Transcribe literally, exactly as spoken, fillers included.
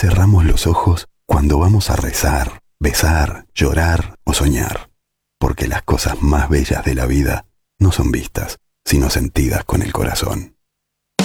cerramos los ojos cuando vamos a rezar, besar, llorar o soñar, porque las cosas más bellas de la vida no son vistas, sino sentidas con el corazón.